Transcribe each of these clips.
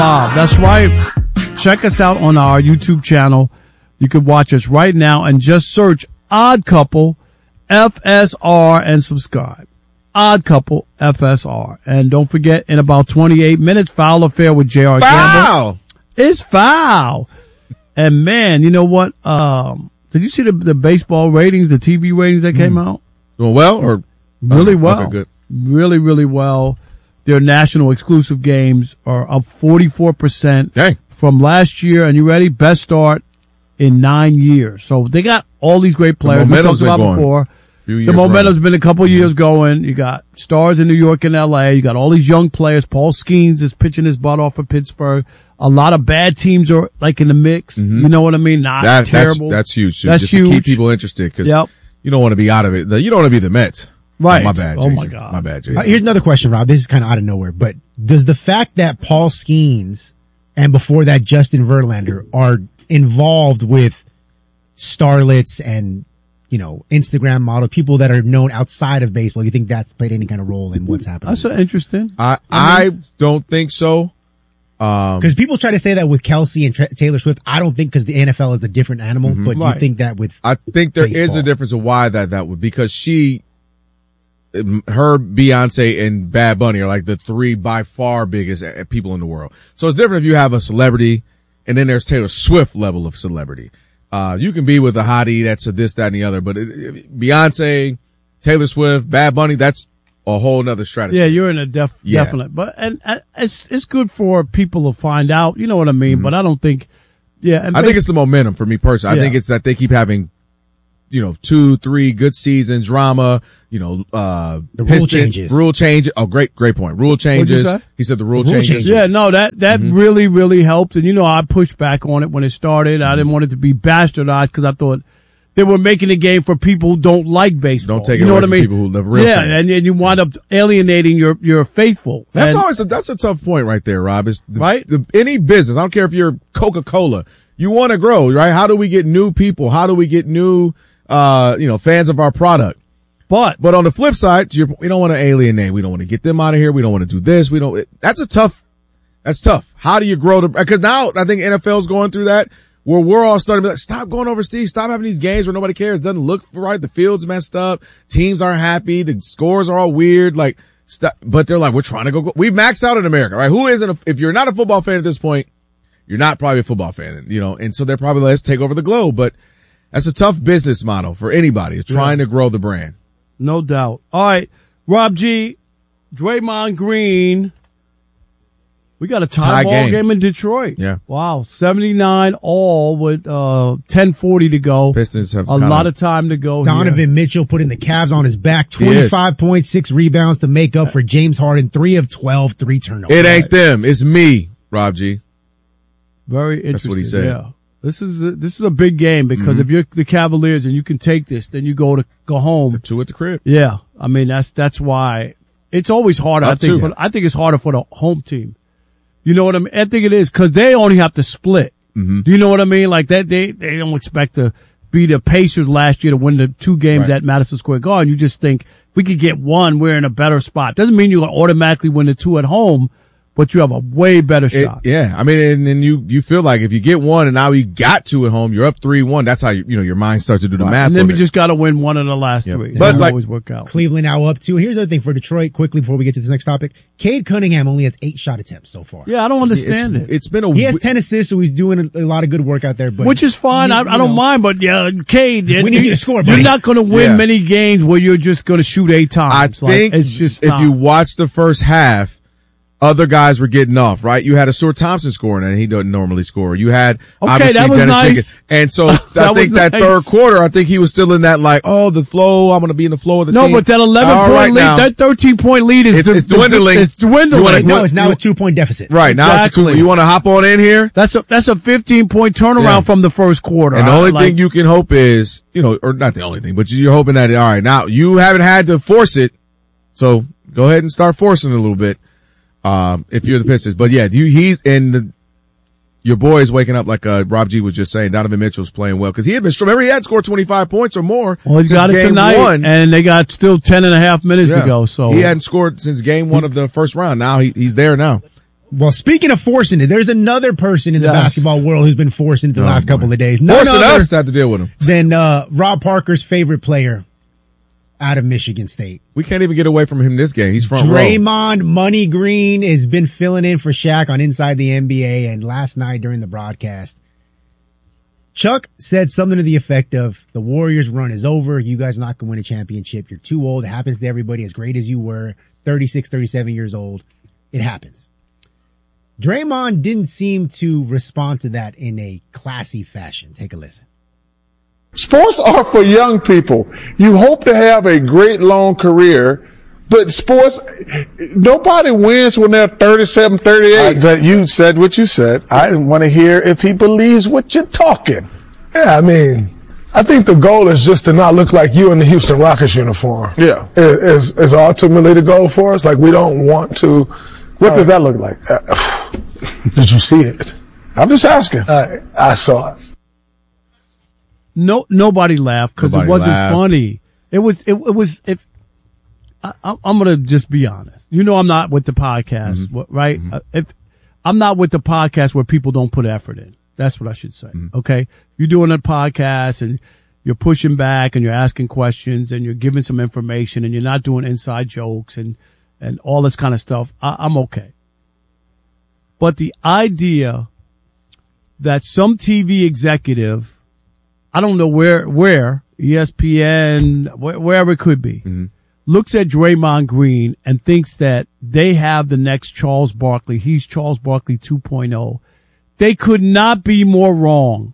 That's right. Check us out on our YouTube channel. You can watch us right now and just search Odd Couple FSR and subscribe. Odd Couple FSR. And don't forget, in about 28 minutes, Foul Affair with J.R. Gamble. It's foul. And man, you know what? Did you see the baseball ratings, the TV ratings that came out? Doing well or? Really well. Okay, good. Really, really well. Their national exclusive games are up 44% Dang. from last year. And you ready? Best start in 9 years. So they got all these great players. We talked about before. The momentum's been a couple years going. You got stars in New York and LA. You got all these young players. Paul Skeens is pitching his butt off for Pittsburgh. A lot of bad teams are like in the mix. You know what I mean? Not terrible. That's huge. That's just huge. To keep people interested because you don't want to be out of it. You don't want to be the Mets. Right. Oh, my bad, Oh, Jason. my God. My bad, Jason. Here's another question, Rob. This is kind of out of nowhere, but does the fact that Paul Skeens and before that Justin Verlander are involved with starlets and, you know, Instagram model, people that are known outside of baseball, you think that's played any kind of role in what's happening? That's interesting. I don't think so. Because people try to say that with Kelsey and Taylor Swift. I don't think because the NFL is a different animal, but you think that with I think there baseball. is a difference of why that would, because her, Beyonce, and Bad Bunny are like the three by far biggest people in the world. So it's different if you have a celebrity and then there's Taylor Swift level of celebrity. You can be with a hottie that's a this, that, and the other, but Beyonce, Taylor Swift, Bad Bunny, that's a whole nother strategy. Yeah, you're in a definite, but and it's good for people to find out. You know what I mean? But I don't think. Yeah, and I think it's the momentum for me personally. I think it's that they keep having, 2-3 good seasons, drama. The rule changes. Rule change. Oh, great point. Rule changes. What'd you say? He said the rule changes. Yeah, no, that really, really helped. And I pushed back on it when it started. I didn't want it to be bastardized because I thought they were making a game for people who don't like baseball. Don't take it away from people who live real fans. And you wind up alienating your faithful. That's that's a tough point right there, Rob. Right? Any business, I don't care if you're Coca-Cola, you want to grow, right? How do we get new people? How do we get new, fans of our product? But on the flip side, we don't want to alienate. We don't want to get them out of here. We don't want to do this. That's tough. How do you grow because now I think NFL's going through that. Where we're all starting to be like, stop going overseas, stop having these games where nobody cares, doesn't look right, the field's messed up, teams aren't happy, the scores are all weird, like, stop. But they're like, we're trying to go, we've maxed out in America, right? If you're not a football fan at this point, you're not probably a football fan, and so they're probably let's take over the globe, but that's a tough business model for anybody trying to grow the brand. No doubt. All right, Rob G, Draymond Green. We got a tie ball game in Detroit. Yeah. Wow. 79 all with 10:40 to go. Pistons have a lot of time to go. Donovan Mitchell putting the Cavs on his back. 25.6 rebounds to make up for James Harden. 3 of 12, 3 turnovers. It ain't them. It's me, Rob G. Very interesting. That's what he said. Yeah. This is a big game because if you're the Cavaliers and you can take this, then you go home. The 2 at the crib. Yeah. I mean, that's why it's always harder. I think it's harder for the home team. You know what I mean? I think it is because they only have to split. Do you know what I mean? Like that, they don't expect to be the Pacers last year to win the 2 games at Madison Square Garden. You just think if we could get one, we're in a better spot. Doesn't mean you're going to automatically win the 2 at home, but you have a way better shot. Yeah. I mean, and you feel like if you get one and now you got 2 at home, you're up 3-1. That's how your mind starts to do the math. And then we just got to win one of the last 3. But like, always work out. Cleveland now up 2. And here's the other thing for Detroit quickly before we get to this next topic. Cade Cunningham only has 8 shot attempts so far. Yeah, I don't understand it. It's been he has 10 assists, so he's doing a lot of good work out there. But which is fine. I don't mind, but Cade, we need you to score, buddy. You're not going to win many games where you're just going to shoot 8 times. I think it's just if you watch the first half, other guys were getting off, right? You had Asur Thompson scoring, and he doesn't normally score. You had obviously that was Dennis nice. Jenkins. And so I think that third quarter, I think he was still in that the flow. I'm going to be in the flow of the team. No, but that 11-point lead, that 13-point lead is it's dwindling. It's dwindling. No, it's now a 2-point deficit. Right. Now it's a 2. You want to hop on in here? That's a 15-point turnaround from the first quarter. And the only thing you can hope is, or not the only thing, but you're hoping that, all right, now you haven't had to force it. So go ahead and start forcing it a little bit. If you're the Pistons, but yeah, your boy is waking up like, Rob G was just saying, Donovan Mitchell's playing well, cause he had scored 25 points or more. Well, he's got it tonight, and they got still 10.5 minutes to go, so. He hadn't scored since game 1 of the first round. Now he's there now. Well, speaking of forcing it, there's another person in the basketball world who's been forcing it the last couple of days. Forcing us to have to deal with him. Then Rob Parker's favorite player out of Michigan State. We can't even get away from him this game. He's front row. Draymond Money Green has been filling in for Shaq on Inside the NBA, and last night during the broadcast, Chuck said something to the effect of, the Warriors run is over. You guys are not going to win a championship. You're too old. It happens to everybody as great as you were, 36, 37 years old. It happens. Draymond didn't seem to respond to that in a classy fashion. Take a listen. Sports are for young people. You hope to have a great long career, but sports, nobody wins when they're 37, 38. But you said what you said. I didn't want to hear if he believes what you're talking. Yeah, I mean, I think the goal is just to not look like you in the Houston Rockets uniform. Yeah. Is ultimately the goal for us. Like, we don't want to. What does that look like? Did you see it? I'm just asking. I saw it. No, nobody laughed because it wasn't funny. I'm going to just be honest. You know, I'm not with the podcast, right? If I'm not with the podcast where people don't put effort in. That's what I should say. Okay. You're doing a podcast and you're pushing back and you're asking questions and you're giving some information and you're not doing inside jokes and all this kind of stuff. I'm okay. But the idea that some TV executive, I don't know where, ESPN, wherever it could be, looks at Draymond Green and thinks that they have the next Charles Barkley. He's Charles Barkley 2.0. They could not be more wrong.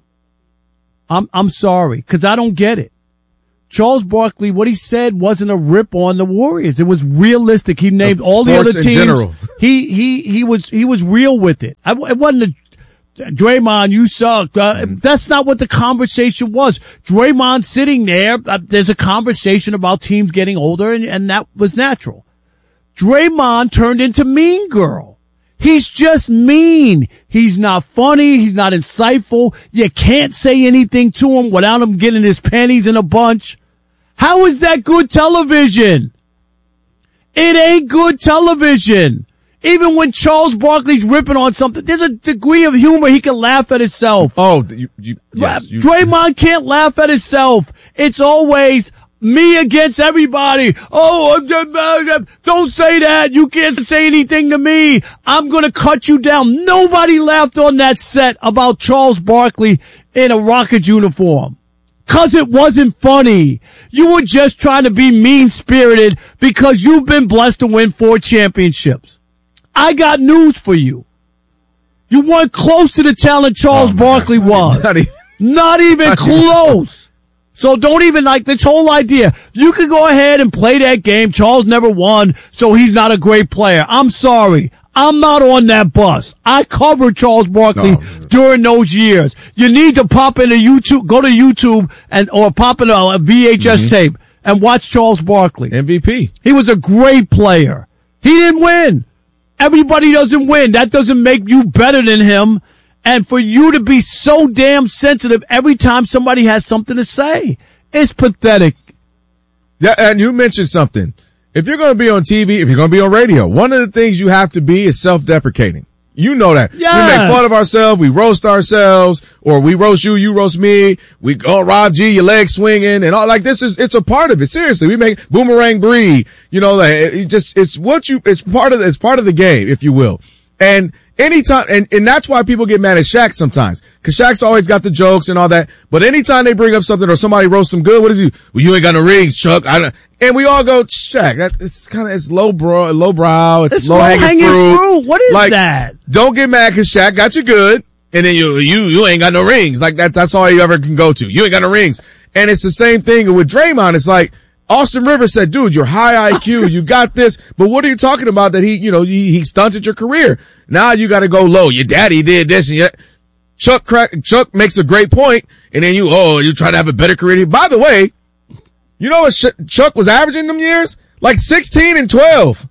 I'm sorry, because I don't get it. Charles Barkley, what he said wasn't a rip on the Warriors. It was realistic. He named all the other teams. In general. He was real with it. It wasn't Draymond, you suck. That's not what the conversation was. Draymond sitting there, there's a conversation about teams getting older, and that was natural. Draymond turned into Mean Girl. He's just mean. He's not funny. He's not insightful. You can't say anything to him without him getting his panties in a bunch. How is that good television? It ain't good television. Even when Charles Barkley's ripping on something, there's a degree of humor. He can laugh at himself. Oh, yes, Draymond can't laugh at himself. It's always me against everybody. Oh, don't say that. You can't say anything to me. I'm going to cut you down. Nobody laughed on that set about Charles Barkley in a Rockets uniform. 'Cause it wasn't funny. You were just trying to be mean-spirited because you've been blessed to win 4 championships. I got news for you. You weren't close to the talent Charles Barkley was. Not even close. So don't even like this whole idea. You can go ahead and play that game. Charles never won, so he's not a great player. I'm sorry. I'm not on that bus. I covered Charles Barkley during those years. You need to pop into YouTube, go to YouTube or pop in a VHS tape and watch Charles Barkley. MVP. He was a great player. He didn't win. Everybody doesn't win. That doesn't make you better than him. And for you to be so damn sensitive every time somebody has something to say, it's pathetic. Yeah, and you mentioned something. If you're going to be on TV, if you're going to be on radio, one of the things you have to be is self-deprecating. You know that. Yes. We make fun of ourselves, we roast ourselves, or we roast you, you roast me. We go, Rob G, your legs swinging and all like this it's a part of it. Seriously. We make Boomerang Bree, you know, like it's part of the game, if you will. And anytime, and that's why people get mad at Shaq sometimes. Cause Shaq's always got the jokes and all that. But anytime they bring up something or somebody roasts them good, what is he? Well, you ain't got no rings, Chuck. And we all go, Shaq, it's low brow. It's low hanging fruit. What is that? Don't get mad cause Shaq got you good. And then you ain't got no rings. Like that's all you ever can go to. You ain't got no rings. And it's the same thing with Draymond. It's like, Austin Rivers said, dude, you're high IQ. You got this. But what are you talking about that he stunted your career? Now you got to go low. Your daddy did this and Chuck makes a great point. And then you try to have a better career. By the way, you know what Chuck was averaging them years? Like 16 and 12.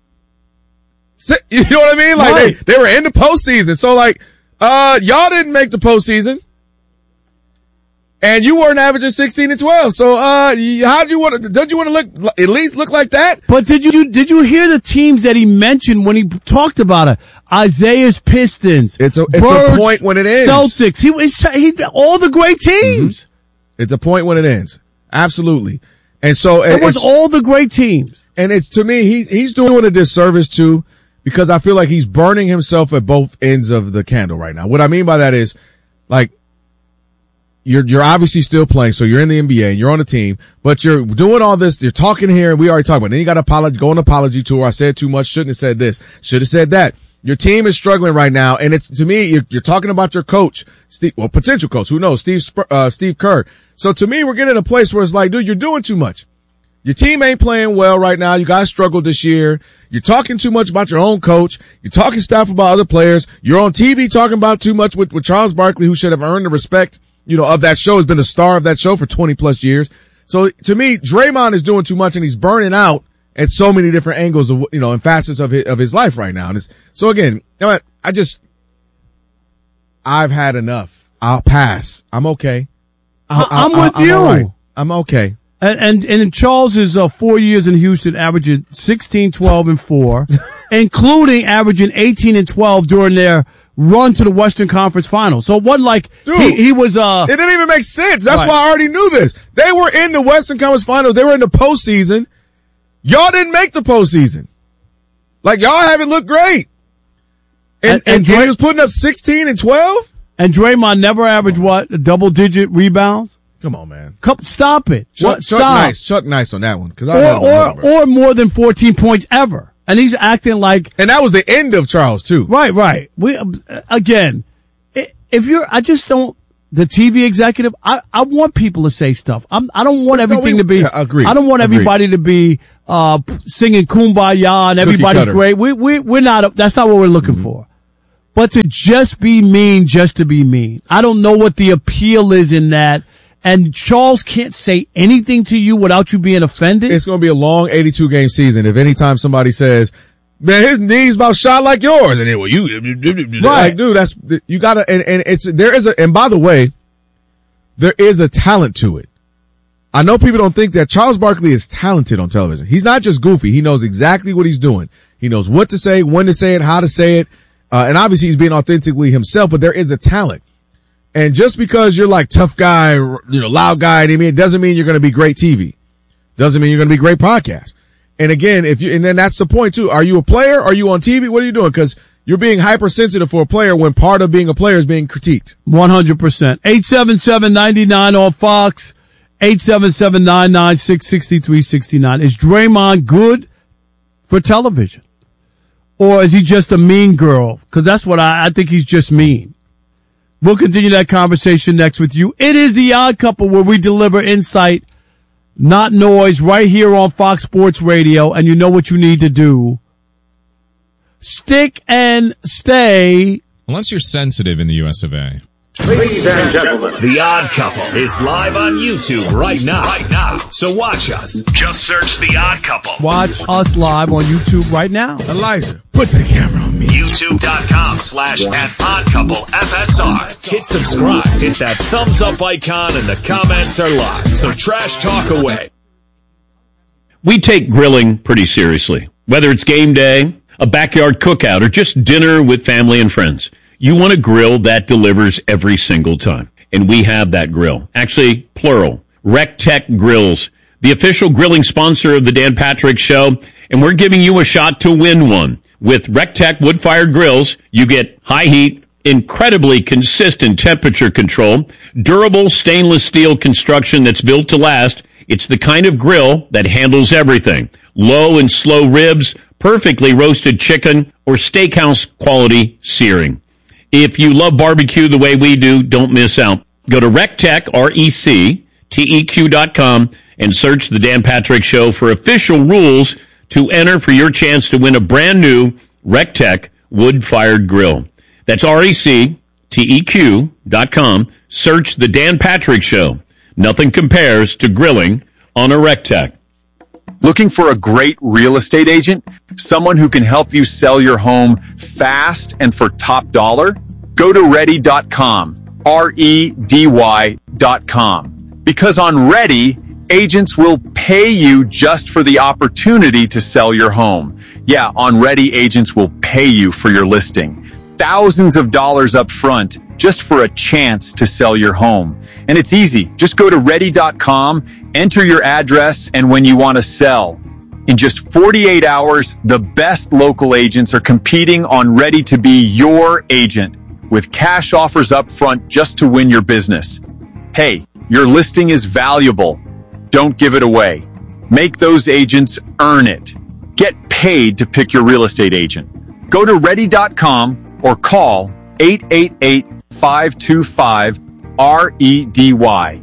You know what I mean? Like right. they were in the postseason. So like, y'all didn't make the postseason. And you weren't averaging 16 and 12. So, don't you want to at least look like that? But did you hear the teams that he mentioned when he talked about it? Isaiah's Pistons. It's a point when it ends. Celtics. He all the great teams. Mm-hmm. It's a point when it ends. Absolutely. And so it was all the great teams. And it's, to me, he's doing a disservice too, because I feel like he's burning himself at both ends of the candle right now. What I mean by that is, like, you're obviously still playing, so you're in the NBA and you're on the team, but you're doing all this, you're talking here, and we already talked about it. Then you got to go on apology tour. I said too much, shouldn't have said this, should have said that. Your team is struggling right now, and it's, to me, you're talking about your coach, potential coach, who knows, Steve Kerr. So to me, we're getting to a place where it's like, dude, you're doing too much. Your team ain't playing well right now. You guys struggled this year. You're talking too much about your own coach. You're talking stuff about other players. You're on TV talking about too much with Charles Barkley, who should have earned the respect, of that show, has been the star of that show for 20 plus years. So to me, Draymond is doing too much, and he's burning out at so many different angles of, and facets of his life right now. And so again, I've had enough. I'll pass. I'm okay. I'm with you. All right. I'm okay. And Charles is 4 years in Houston, averaging 16, 12, and 4, including averaging 18 and 12 during their run to the Western Conference Finals. So it wasn't like he was it didn't even make sense. That's why I already knew this. They were in the Western Conference Finals. They were in the postseason. Y'all didn't make the postseason. Like, y'all haven't looked great. And he was putting up 16 and 12? And Draymond never averaged double-digit rebounds? Come on, man. Stop it. Chuck Nice on that one. Or more than 14 points ever. And he's acting like. And that was the end of Charles too. Right. I just don't, the TV executive, I want people to say stuff. I don't want everything to be, agreed. I don't want everybody to be, singing Kumbaya and everybody's great. We're not, that's not what we're looking for. But to just be mean, just to be mean. I don't know what the appeal is in that. And Charles can't say anything to you without you being offended. It's going to be a long 82-game season. If anytime somebody says, man, his knees about shot like yours, and then, well, you, right. Like, dude, you gotta, and by the way, there is a talent to it. I know people don't think that Charles Barkley is talented on television. He's not just goofy. He knows exactly what he's doing. He knows what to say, when to say it, how to say it. And obviously he's being authentically himself, but there is a talent. And just because you're like tough guy, loud guy, it doesn't mean you're going to be great TV. Doesn't mean you're going to be great podcast. And again, and then that's the point too. Are you a player? Are you on TV? What are you doing? Because you're being hypersensitive for a player when part of being a player is being critiqued. 100%. 877-99 on Fox. 877-996-6369. Is Draymond good for television? Or is he just a mean girl? Because that's what I think he's just mean. We'll continue that conversation next with you. It is The Odd Couple, where we deliver insight, not noise, right here on Fox Sports Radio. And you know what you need to do. Stick and stay. Unless you're sensitive in the US of A. Ladies and gentlemen, The Odd Couple is live on YouTube right now. So watch us. Just search The Odd Couple. Watch us live on YouTube right now. Elijah, put the camera on me. YouTube.com/@oddcouplefsr. Hit subscribe. Hit that thumbs up icon, and the comments are live. So trash talk away. We take grilling pretty seriously. Whether it's game day, a backyard cookout, or just dinner with family and friends. You want a grill that delivers every single time. And we have that grill. Actually, plural. RecTech Grills, the official grilling sponsor of the Dan Patrick Show. And we're giving you a shot to win one. With RecTech wood-fired grills, you get high heat, incredibly consistent temperature control, durable stainless steel construction that's built to last. It's the kind of grill that handles everything. Low and slow ribs, perfectly roasted chicken, or steakhouse quality searing. If you love barbecue the way we do, don't miss out. Go to RecTech, RecTeq.com, and search The Dan Patrick Show for official rules to enter for your chance to win a brand new RecTech wood-fired grill. That's RecTeq.com. Search The Dan Patrick Show. Nothing compares to grilling on a RecTech. Looking for a great real estate agent? Someone who can help you sell your home fast and for top dollar? Go to ready.com, REDY.com. Ready.com. Because on Ready, agents will pay you just for the opportunity to sell your home. Yeah, on Ready, agents will pay you for your listing. Thousands of dollars up front just for a chance to sell your home. And it's easy. Just go to Ready.com, enter your address, and when you want to sell. In just 48 hours, the best local agents are competing on Ready to be your agent with cash offers up front just to win your business. Hey, your listing is valuable. Don't give it away. Make those agents earn it. Get paid to pick your real estate agent. Go to Ready.com or call 888-525-REDY.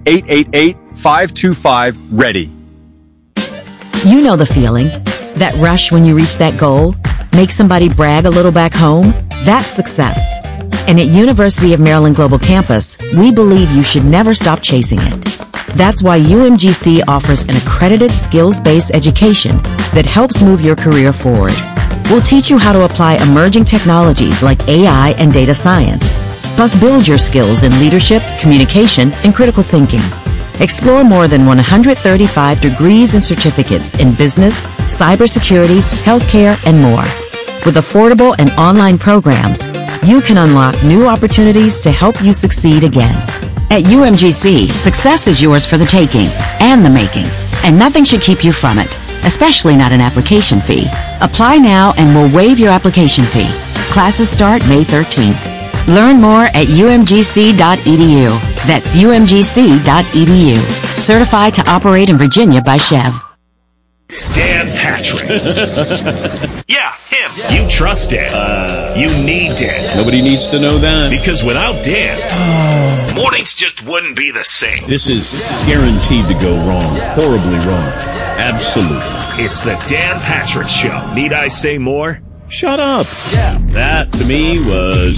888-525-READY. You know the feeling. That rush when you reach that goal? Make somebody brag a little back home? That's success. And at University of Maryland Global Campus, we believe you should never stop chasing it. That's why UMGC offers an accredited skills-based education that helps move your career forward. We'll teach you how to apply emerging technologies like AI and data science, plus build your skills in leadership, communication, and critical thinking. Explore more than 135 degrees and certificates in business, cybersecurity, healthcare, and more. With affordable and online programs, you can unlock new opportunities to help you succeed again. At UMGC, success is yours for the taking and the making, and nothing should keep you from it, especially not an application fee. Apply now and we'll waive your application fee. Classes start May 13th. Learn more at umgc.edu. That's umgc.edu. Certified to operate in Virginia by Chev. It's Dan Patrick. Yeah, him. You trust Dan. You need Dan. Nobody needs to know that. Because without Dan, mornings just wouldn't be the same. This is guaranteed to go wrong. Horribly wrong. Absolutely. It's the Dan Patrick Show. Need I say more? Shut up. Yeah. That, to me, was